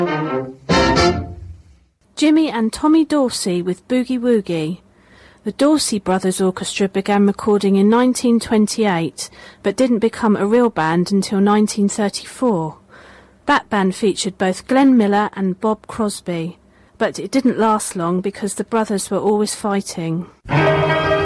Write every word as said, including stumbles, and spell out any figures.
Jimmy and Tommy Dorsey with Boogie Woogie. The Dorsey Brothers Orchestra began recording in nineteen twenty-eight, but didn't become a real band until nineteen thirty-four. That band featured both Glenn Miller and Bob Crosby, but it didn't last long because the brothers were always fighting.